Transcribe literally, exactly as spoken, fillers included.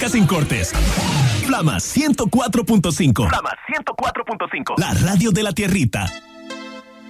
música sin cortes. Flama ciento cuatro punto cinco. Flama ciento cuatro punto cinco. La radio de la tierrita.